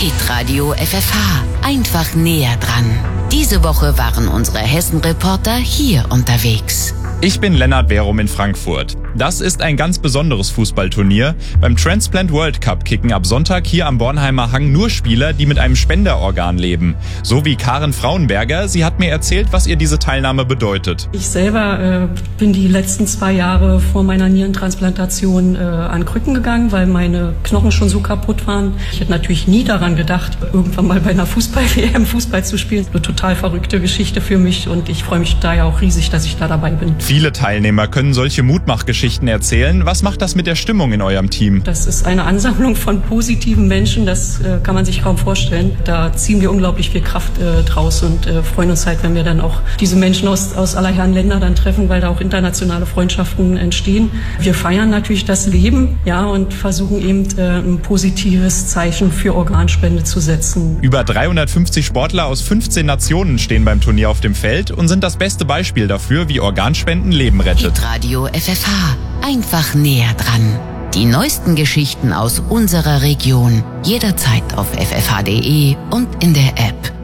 Hitradio FFH. Einfach näher dran. Diese Woche waren unsere Hessen-Reporter hier unterwegs. Ich bin Lennart Verum in Frankfurt. Das ist ein ganz besonderes Fußballturnier. Beim Transplant World Cup kicken ab Sonntag hier am Bornheimer Hang nur Spieler, die mit einem Spenderorgan leben. So wie Karen Frauenberger. Sie hat mir erzählt, was ihr diese Teilnahme bedeutet. Ich selber bin die letzten 2 Jahre vor meiner Nierentransplantation an Krücken gegangen, weil meine Knochen schon so kaputt waren. Ich hätte natürlich nie daran gedacht, irgendwann mal bei einer Fußball-WM Fußball zu spielen. Eine total verrückte Geschichte für mich und ich freue mich daher auch riesig, dass ich da dabei bin. Viele Teilnehmer können solche Mutmachgeschichten erzählen. Was macht das mit der Stimmung in eurem Team? Das ist eine Ansammlung von positiven Menschen, das kann man sich kaum vorstellen. Da ziehen wir unglaublich viel Kraft draus und freuen uns halt, wenn wir dann auch diese Menschen aus aller Herren Länder dann treffen, weil da auch internationale Freundschaften entstehen. Wir feiern natürlich das Leben, ja, und versuchen eben ein positives Zeichen für Organspende zu setzen. Über 350 Sportler aus 15 Nationen stehen beim Turnier auf dem Feld und sind das beste Beispiel dafür, wie Organspenden Leben rettet. Hitradio FFH. Einfach näher dran. Die neuesten Geschichten aus unserer Region. Jederzeit auf ffh.de und in der App.